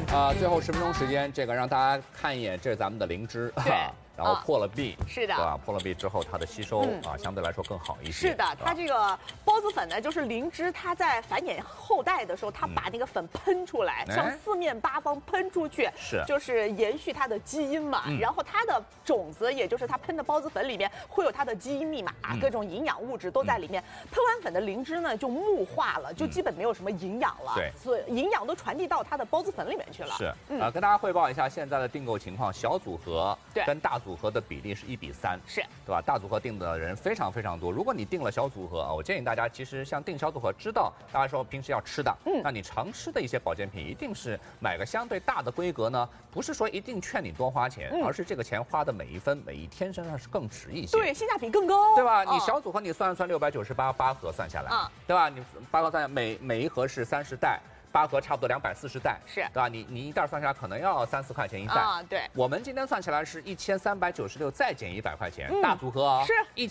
最后10分钟时间，这个让大家看一眼，这是咱们的灵芝。对。然后破了壁， 是的， 对吧？破了壁之后，它的吸收相对来说更好一些。 是的，它这个孢子粉呢，就是灵芝，它在繁衍后代的时候，它把那个粉喷出来，向四面八方喷出去，就是延续它的基因嘛。然后它的种子，也就是它喷的孢子粉里面会有它的基因密码，各种营养物质都在里面。喷完粉的灵芝呢，就木化了，就基本没有什么营养了。对，所以营养都传递到它的孢子粉里面去了。 是，跟大家汇报一下现在的订购情况，小组合跟大组合的比例是1比3， 是对吧？大组合订的人非常非常多。如果你订了小组合啊，我建议大家其实像订小组合，知道大家说平时要吃的，那你常吃的一些保健品，一定是买个相对大的规格呢，不是说一定劝你多花钱，而是这个钱花的每一分每一天身上是更值一些， 对，性价比更高， 对吧？你小组合你算698，8盒算下来，对吧？你8盒算下来，每一盒是30袋。8盒差不多240袋， 是对吧？你一袋算下来可能要3、4块钱一袋啊。对， 我们今天算起来是1396，再减100块钱，大组合啊， 是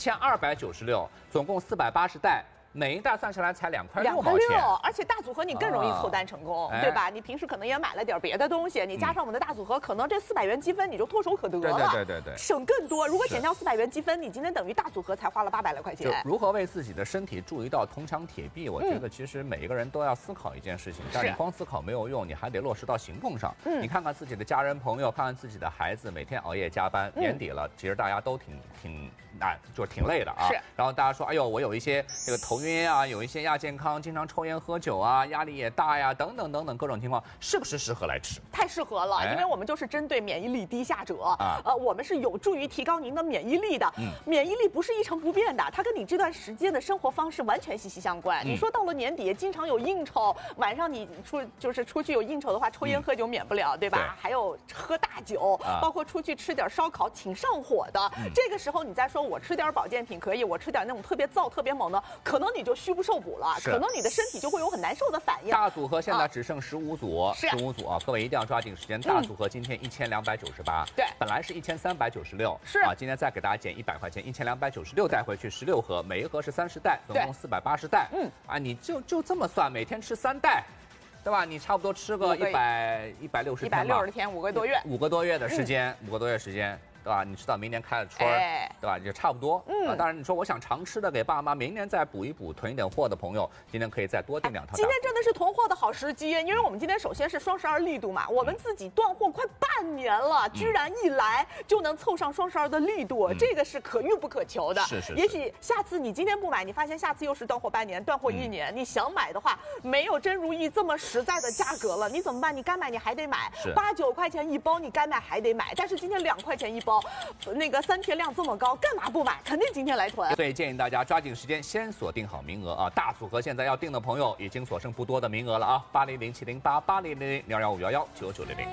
1296，总共480袋。每一袋算下来才2块6毛钱， 而且大组合你更容易凑单成功，对吧？你平时可能也买了点别的东西，你加上我们的大组合，可能这400元积分你就唾手可得了， 对， 省更多。如果减掉400元积分，你今天等于大组合才花了800来块钱。 如何为自己的身体筑一道铜墙铁壁？我觉得其实每一个人都要思考一件事情，但你光思考没有用，你还得落实到行动上。你看看自己的家人朋友，看看自己的孩子，每天熬夜加班，年底了，其实大家都就是挺累的啊。然后大家说，哎呦，我有一些这个头晕啊，有一些亚健康，经常抽烟喝酒啊，压力也大呀，等等等等各种情况，是不是适合来吃？ 太适合了，因为我们就是针对免疫力低下者我们是有助于提高您的免疫力的。免疫力不是一成不变的，它跟你这段时间的生活方式完全息息相关。你说到了年底，经常有应酬，晚上你出去有应酬的话，抽烟喝酒免不了，对吧？还有喝大酒，包括出去吃点烧烤挺上火的。这个时候你再说我吃点保健品可以，我吃点那种特别燥特别猛的，可能你就虚不受补了，可能你的身体就会有很难受的反应。 大组合现在只剩15组，15组啊，各位一定要抓紧时间。大组合今天1298， 对， 本来是1396， 是啊，今天再给大家减100块钱，1296带回去16盒，每一盒是30袋，总共480袋。你就这么算，每天吃3袋。对吧？你差不多吃个160天 ，5个多月 ，5个多月的时间，5个多月时间。对吧？你吃到明年开了春对吧？就差不多。当然你说我想常吃的给爸妈明年再补一补，囤一点货的朋友，今天可以再多订2套。 今天真的是囤货的好时机，因为我们今天首先是双12力度嘛，我们自己断货快半年了，居然一来就能凑上双12的力度，这个是可遇不可求的。 是。 也许下次你今天不买，你发现下次又是断货半年、断货1年，你想买的话，没有真如意这么实在的价格了，你怎么办？你该买你还得买，8、9块钱一包，你该买还得买，但是今天2块钱一包。那个3天量这么高，干嘛不买？肯定今天来囤。 所以建议大家抓紧时间，先锁定好名额啊！大组合现在要订的朋友已经所剩不多的名额了啊！800-708-8000-21511-9900。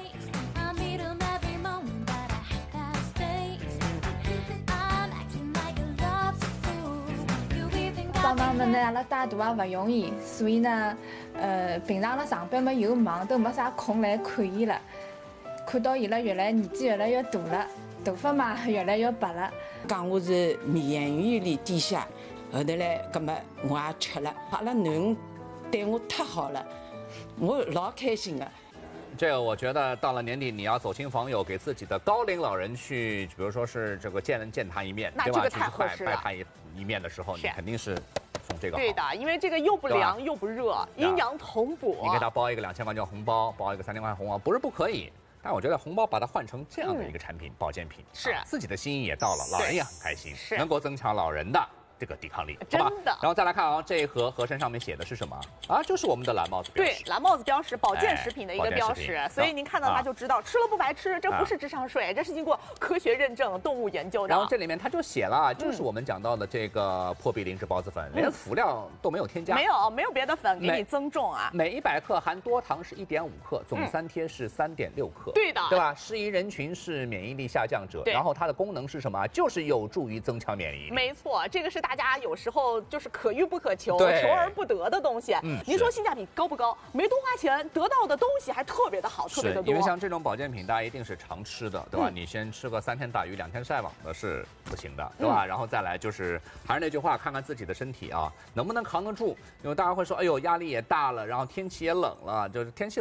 帮忙们呢，阿拉带大也不容易，所以呢，平常了上班嘛又忙，都没啥空来看伊了。看到伊拉年纪越来越大了，头发嘛越来越白了。 讲我是免疫力低下，后头来，葛么我也吃了。阿拉囡恩对我太好了，我老开心的。 这个我觉得到了年底，你要走亲访友，给自己的高龄老人去，比如说是这个见他一面，对吧？ 太合适了。 拜他一面的时候，你肯定是送这个好。 对的，因为这个又不凉又不热，阴阳同补。 你给他包一个2000块钱红包，包一个3000块红包，不是不可以。但我觉得红包把它换成这样的一个产品，保健品是自己的心意也到了，老人也很开心，能够增强老人的这个抵抗力， 真的。 然后再来看啊，这一盒身上面写的是什么啊？就是我们的蓝帽子标识。 对，蓝帽子标识，保健食品的一个标识，所以您看到它就知道吃了不白吃，这不是智商税，这是经过科学认证、动物研究的。 然后这里面它就写了，就是我们讲到的这个破壁灵芝孢子粉，连辅料都没有添加， 没有别的粉给你增重啊。 每100克含多糖是1.5克，总3贴是3.6克， 对的， 对吧？适宜人群是免疫力下降者，然后它的功能是什么？就是有助于增强免疫力。 没错，这个是大家有时候就是可遇不可求、求而不得的东西。您说性价比高不高？没多花钱，得到的东西还特别的好，特别的多。 因为像这种保健品，大家一定是常吃的，对吧？你先吃个3天打鱼2天晒网的是不行的，对吧？然后再来就是还是那句话，看看自己的身体啊，能不能扛得住。因为大家会说，哎呦，压力也大了，然后天气也冷了，就是天气。